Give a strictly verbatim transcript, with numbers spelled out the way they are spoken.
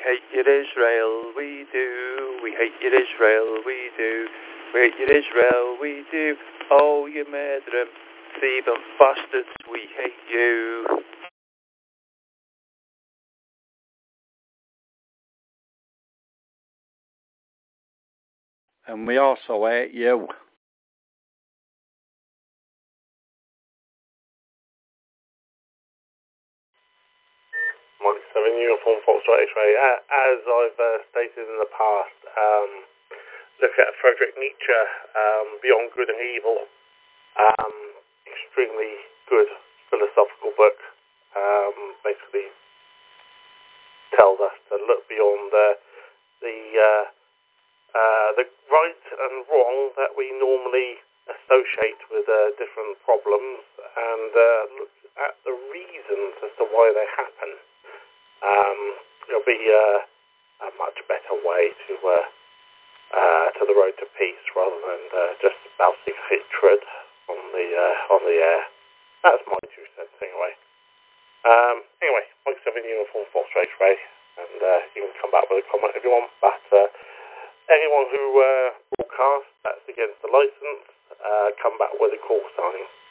hate you, Israel, we do. We hate you, Israel, we do. We hate you, Israel, we do. Oh, you murdering, thieving bastards, we hate you. And we also hate you. Mike seven Uniform Foxtrot X-Ray. As I've uh, stated in the past, um, look at Friedrich Nietzsche, um, Beyond Good and Evil. Um, extremely good philosophical book. Um, basically tells us to look beyond uh, the uh, uh, the right and wrong that we normally associate with uh, different problems, and uh, look at the reasons as to why they happen. Um, it'll be uh, a much better way to uh, uh, to the road to peace rather than uh, just spouting hatred on the uh, on the air. That's my two cents anyway. Um, anyway, Mike seven Uniform Foxtrot X-Ray, and uh, you can come back with a comment if you want. But uh, anyone who uh, broadcasts that's against the license, uh, come back with a call sign.